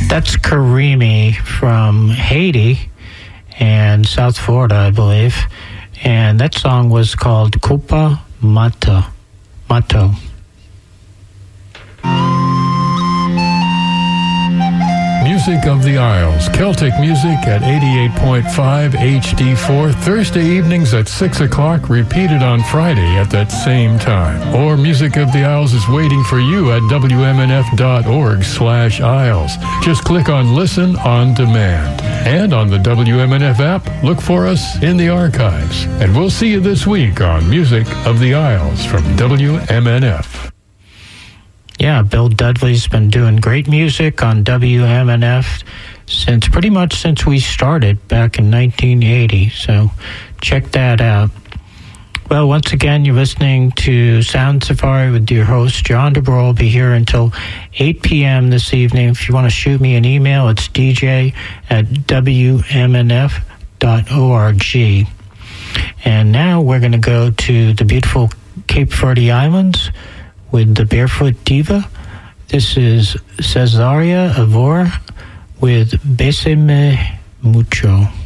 That's Karimi from Haiti and South Florida, I believe. And that song was called Copa Mato. Music of the Isles, Celtic music at 88.5 HD4, Thursday evenings at 6 o'clock, repeated on Friday at that same time. Or Music of the Isles is waiting for you at WMNF.org/Isles. Just click on Listen on Demand. And on the WMNF app, look for us in the archives. And we'll see you this week on Music of the Isles from WMNF. Yeah, Bill Dudley's been doing great music on WMNF pretty much since we started back in 1980. So check that out. Well, once again, you're listening to Sound Safari with your host, John DeBroil. I'll be here until 8 p.m. this evening. If you want to shoot me an email, it's dj@wmnf.org. And now we're going to go to the beautiful Cape Verde Islands with the Barefoot Diva. This is Cesaria Avora with Bésame Mucho.